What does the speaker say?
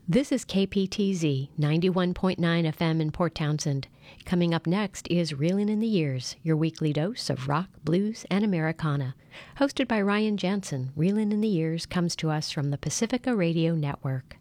This is KPTZ 91.9 FM in Port Townsend. Coming up next is Reelin' in the Years, your weekly dose of rock, blues, and Americana. Hosted by Ryan Jansen, Reelin' in the Years comes to us from the Pacifica Radio Network.